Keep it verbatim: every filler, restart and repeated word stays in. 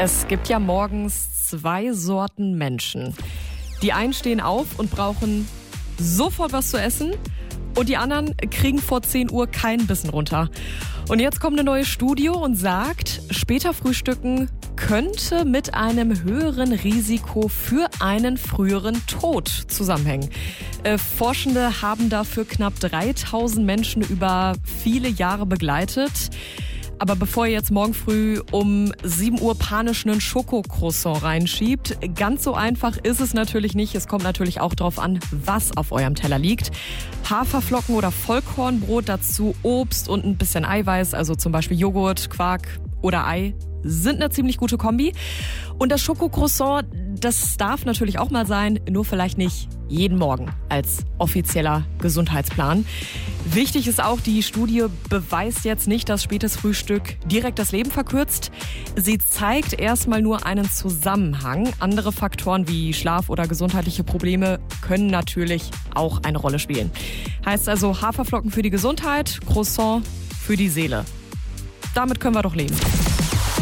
Es gibt ja morgens zwei Sorten Menschen. Die einen stehen auf und brauchen sofort was zu essen und die anderen kriegen vor zehn Uhr keinen Bissen runter. Und jetzt kommt eine neue Studie und sagt, später frühstücken könnte mit einem höheren Risiko für einen früheren Tod zusammenhängen. Äh, Forschende haben dafür knapp dreitausend Menschen über viele Jahre begleitet. Aber bevor ihr jetzt morgen früh um sieben Uhr panisch einen Schokocroissant reinschiebt, ganz so einfach ist es natürlich nicht. Es kommt natürlich auch darauf an, was auf eurem Teller liegt. Haferflocken oder Vollkornbrot, dazu Obst und ein bisschen Eiweiß, also zum Beispiel Joghurt, Quark oder Ei, sind eine ziemlich gute Kombi. Und das Schokocroissant, das darf natürlich auch mal sein, nur vielleicht nicht jeden Morgen als offizieller Gesundheitsplan. Wichtig ist auch, die Studie beweist jetzt nicht, dass spätes Frühstück direkt das Leben verkürzt. Sie zeigt erstmal nur einen Zusammenhang. Andere Faktoren wie Schlaf oder gesundheitliche Probleme können natürlich auch eine Rolle spielen. Heißt also Haferflocken für die Gesundheit, Croissant für die Seele. Damit können wir doch leben.